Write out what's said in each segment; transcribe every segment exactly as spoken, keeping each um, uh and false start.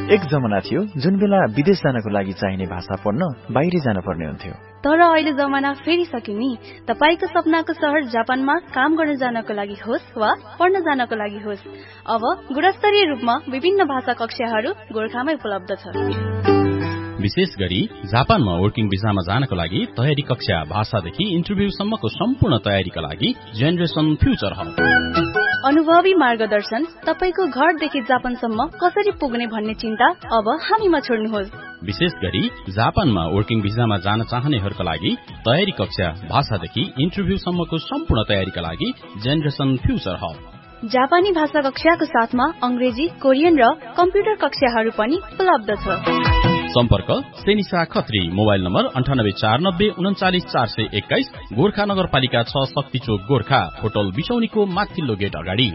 एक जमाना थियो जुन बेला विदेश जानको लागि चाहिने भाषा पढ्न बाहिर जान पर्ने हुन्थ्यो। तर अहिले जमाना फेरिसक्यो नि। तपाईको सपनाको शहर जापानमा काम गर्न जानको लागि होस् वा पढ्न जानको लागि होस्, अब गुणस्तरीय रूपमा विभिन्न भाषा कक्षाहरू गोरखामै उपलब्ध छ। विशेष गरी जापानमा वर्किङ भिसामा जानको लागि तयारी कक्षा, भाषादेखि इन्टरभ्यूसम्मको सम्पूर्ण तयारीका लागि जेनरेसन फ्युचर हब। अनुभवी मार्गदर्शन, तपाईको घरदेखि जापानसम्म कसरी पुग्ने भन्ने चिन्ता अब हामीमा छोड्नुहोस्। विशेष गरी जापानमा वर्किङ भिसामा जान चाहनेहरूका लागि तयारी कक्षा, भाषादेखि इन्टरभ्यूसम्मको सम्पूर्ण तयारीका लागि जेनरेसन फ्युचर हब। जापानी भाषा कक्षाको साथमा अंग्रेजी, कोरियन र कम्प्युटर कक्षाहरू पनि उपलब्ध छ। सम्पर्क सेनिसा खत्री, मोबाइल नम्बर अन्ठानब्बे चार नब्बे उन्चालिस चार सय एक्काइस, गोर्खा नगरपालिका छ, शक्ति चोक, गोर्खा। होटल बिसौनीको माथिल्लो गेट अगाडि।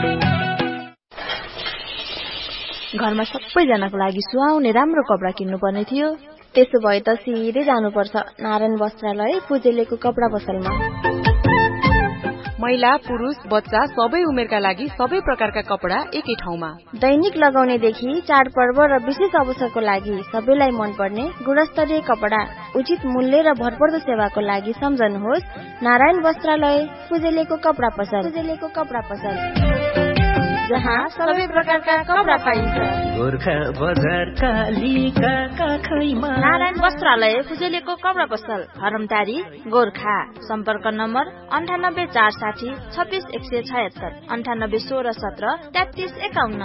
घरमा सबैजनाको लागि सुहाउने राम्रो कपडा किन्नु पर्ने थियो। त्यसो भए त सिधै जानुपर्छ नारायण वस्त्रालय फुजेलेको कपडा पसलमा। महिला, पुरुष, बच्चा सबै उमेरका लागि सबै प्रकारका कपडा एकै ठाउँमा। दैनिक लगाउनेदेखि चाडपर्व र विशेष अवसरको लागि सबैलाई मनपर्ने गुणस्तरीय कपडा, उचित मूल्य र भरपर्दो सेवाको लागि सम्झनुहोस् नारायण वस्त्रालय फुजेलेको कपडा पसल। फुजेलेको कपडा पसल जहाँ सबै प्रकारका कपडा पाइन्छ। गोर्खा बजार कालीका काखैमा नारायण वस्त्रालय फुजेलेको कपडा पसल, हरमटारी, गोर्खा। सम्पर्क नम्बर अन्ठानब्बे चार साठी छब्बिस एक सय छयत्तर, अन्ठानब्बे सोह्र सत्र तेत्तिस एकाउन्न।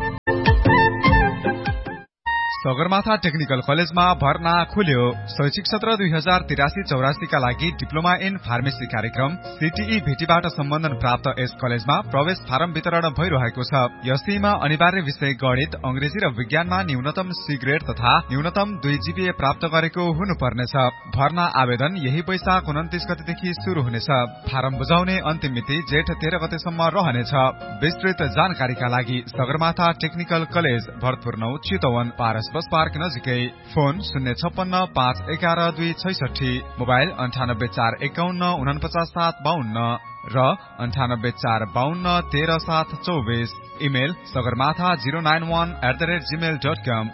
सगरमाथा टेक्निकल कलेजमा भर्ना खुल्यो। शैक्षिक सत्र दुई हजार तिरासी चौरासी का लागि डिप्लोमा इन फार्मेसी कार्यक्रम सीटीई भेटीबाट सम्बन्धन प्राप्त यस कलेजमा प्रवेश फारम वितरण भइरहेको छ। यसैमा अनिवार्य विषय गणित, अंग्रेजी र विज्ञानमा न्यूनतम सी ग्रेड तथा न्यूनतम दुई जीपीए प्राप्त गरेको हुनुपर्नेछ। भर्ना आवेदन यही वैशाख उन्तिस गतेदेखि शुरू हुनेछ। फारम बुझाउने अन्तिम मिति जेठ तेह्र गतेसम्म रहनेछ। विस्तृत जानकारीका लागि सगरमाथा टेक्निकल कलेज, भरतपुर नौ, चितवन, पारस बस पार्क नजिकै। फोन शून्य छप्पन्न पाँच एघार दुई छैसठी, मोबाइल अन्ठानब्बे चार एकाउन्न उनपचास सात बाहन्न र अन्ठानब्बे चार बाहन्न तेह्र सात चौबिस। Email Sagarmatha zero nine one at the rate Gmail dot कम।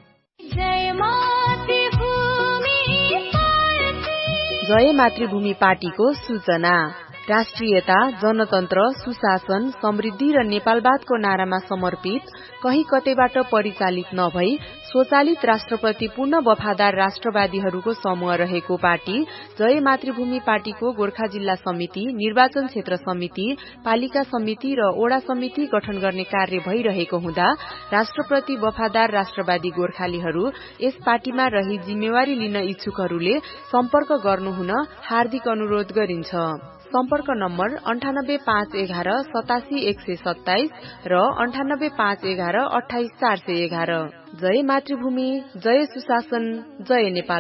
जय मातृभूमि पार्टीको सूचना। राष्ट्रियता, जनतन्त्र, सुशासन, समृद्धि र नेपालवादको नारामा समर्पित, कहीँ कतैबाट परिचालित नभई स्वचालित राष्ट्रप्रति पूर्ण वफादार राष्ट्रवादीहरूको समूह रहेको पार्टी जय मातृभूमि पार्टीको गोर्खा जिल्ला समिति, निर्वाचन क्षेत्र समिति, पालिका समिति र ओडा समिति गठन गर्ने कार्य भइरहेको हुँदा राष्ट्रप्रति वफादार राष्ट्रवादी गोर्खालीहरू यस पार्टीमा रही जिम्मेवारी लिन इच्छुकहरूले सम्पर्क गर्नुहुन हार्दिक अनुरोध गरिन्छ। सम्पर्क नम्बर अन्ठानब्बे पाँच एघार सतासी एक सय सत्ताइस र अन्ठानब्बे पाँच एघार अठाइस चार सय एघार। जय मातृभूमि, जय सुशासन, जय नेपाल।